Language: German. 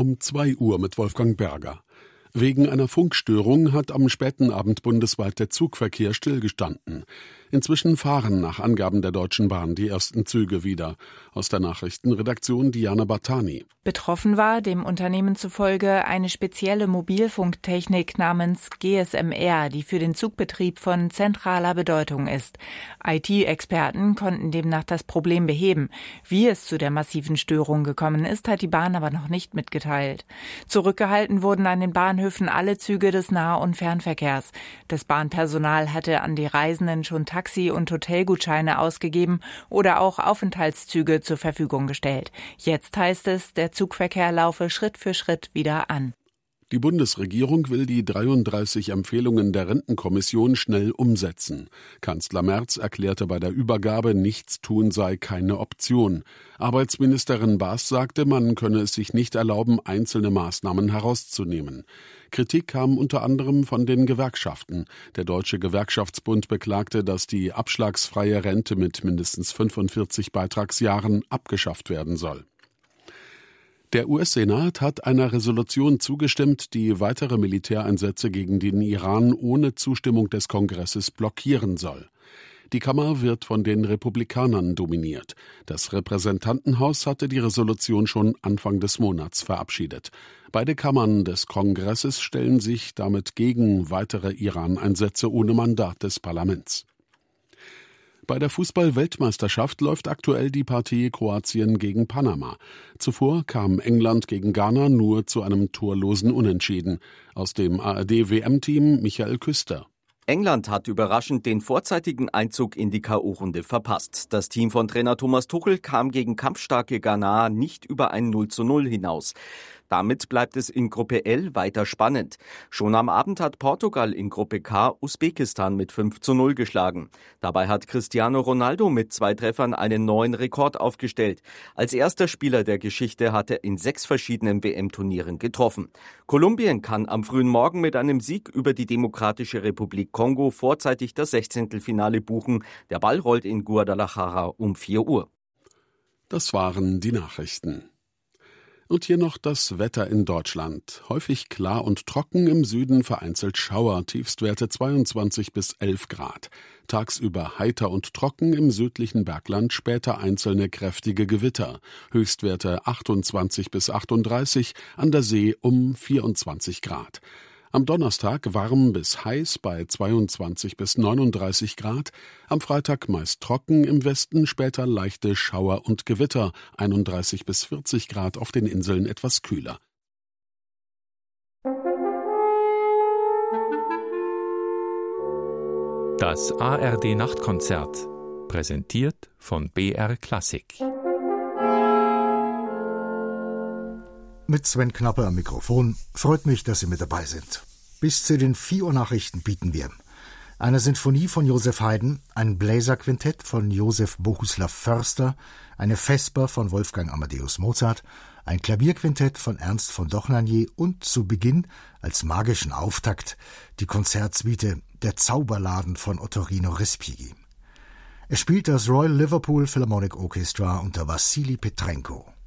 um 2 Uhr mit Wolfgang Berger. Wegen einer Funkstörung hat am späten Abend bundesweit der Zugverkehr stillgestanden. Inzwischen fahren nach Angaben der Deutschen Bahn die ersten Züge wieder. Aus der Nachrichtenredaktion Diana Bartani. Betroffen war, dem Unternehmen zufolge, eine spezielle Mobilfunktechnik namens GSM-R, die für den Zugbetrieb von zentraler Bedeutung ist. IT-Experten konnten demnach das Problem beheben. Wie es zu der massiven Störung gekommen ist, hat die Bahn aber noch nicht mitgeteilt. Zurückgehalten wurden an den Bahnhöfen alle Züge des Nah- und Fernverkehrs. Das Bahnpersonal hatte an die Reisenden schon Taxi- und Hotelgutscheine ausgegeben oder auch Aufenthaltszüge zur Verfügung gestellt. Jetzt heißt es, der Zugverkehr laufe Schritt für Schritt wieder an. Die Bundesregierung will die 33 Empfehlungen der Rentenkommission schnell umsetzen. Kanzler Merz erklärte bei der Übergabe, Nichtstun sei keine Option. Arbeitsministerin Baas sagte, man könne es sich nicht erlauben, einzelne Maßnahmen herauszunehmen. Kritik kam unter anderem von den Gewerkschaften. Der Deutsche Gewerkschaftsbund beklagte, dass die abschlagsfreie Rente mit mindestens 45 Beitragsjahren abgeschafft werden soll. Der US-Senat hat einer Resolution zugestimmt, die weitere Militäreinsätze gegen den Iran ohne Zustimmung des Kongresses blockieren soll. Die Kammer wird von den Republikanern dominiert. Das Repräsentantenhaus hatte die Resolution schon Anfang des Monats verabschiedet. Beide Kammern des Kongresses stellen sich damit gegen weitere Iran-Einsätze ohne Mandat des Parlaments. Bei der Fußball-Weltmeisterschaft läuft aktuell die Partie Kroatien gegen Panama. Zuvor kam England gegen Ghana nur zu einem torlosen Unentschieden. Aus dem ARD-WM-Team Michael Küster. England hat überraschend den vorzeitigen Einzug in die K.O.-Runde verpasst. Das Team von Trainer Thomas Tuchel kam gegen kampfstarke Ghana nicht über ein 0:0 hinaus. Damit bleibt es in Gruppe L weiter spannend. Schon am Abend hat Portugal in Gruppe K Usbekistan mit 5:0 geschlagen. Dabei hat Cristiano Ronaldo mit 2 Treffern einen neuen Rekord aufgestellt. Als erster Spieler der Geschichte hat er in 6 verschiedenen WM-Turnieren getroffen. Kolumbien kann am frühen Morgen mit einem Sieg über die Demokratische Republik Kongo vorzeitig das 16. Finale buchen. Der Ball rollt in Guadalajara um 4 Uhr. Das waren die Nachrichten. Und hier noch das Wetter in Deutschland. Häufig klar und trocken, im Süden vereinzelt Schauer, Tiefstwerte 22 bis 11 Grad. Tagsüber heiter und trocken, im südlichen Bergland später einzelne kräftige Gewitter. Höchstwerte 28 bis 38, an der See um 24 Grad. Am Donnerstag warm bis heiß bei 22 bis 39 Grad. Am Freitag meist trocken, im Westen später leichte Schauer und Gewitter, 31 bis 40 Grad, auf den Inseln etwas kühler. Das ARD-Nachtkonzert, präsentiert von BR Klassik. Mit Sven Knappe am Mikrofon. Freut mich, dass Sie mit dabei sind. Bis zu den 4 Uhr Nachrichten bieten wir eine Sinfonie von Joseph Haydn, ein Bläserquintett von Josef Bohuslav Förster, eine Vesper von Wolfgang Amadeus Mozart, ein Klavierquintett von Ernst von Dochnanier und zu Beginn, als magischen Auftakt, die Konzertsuite Der Zauberladen von Ottorino Respighi. Es spielt das Royal Liverpool Philharmonic Orchestra unter Wassily Petrenko.